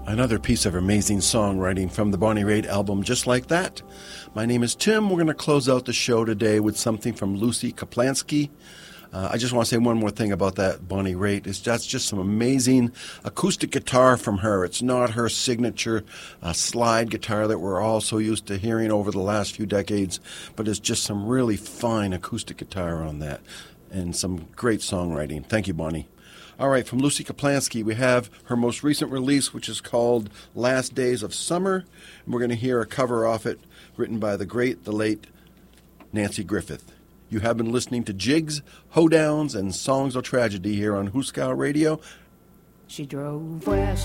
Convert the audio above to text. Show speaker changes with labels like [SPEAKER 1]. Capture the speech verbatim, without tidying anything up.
[SPEAKER 1] Another piece of amazing songwriting from the Bonnie Raitt album, Just Like That. My name is Tim. We're going to close out the show today with something from Lucy Kaplansky. Uh, I just want to say one more thing about that Bonnie Raitt. Is that's just some amazing acoustic guitar from her. It's not her signature uh, slide guitar that we're all so used to hearing over the last few decades, but it's just some really fine acoustic guitar on that and some great songwriting. Thank you, Bonnie. All right, from Lucy Kaplansky, we have her most recent release, which is called Last Days of Summer. And we're going to hear a cover off it written by the great, the late Nancy Griffith. You have been listening to Jigs, Hoedowns, and Songs of Tragedy here on Hooskow Radio.
[SPEAKER 2] She drove west.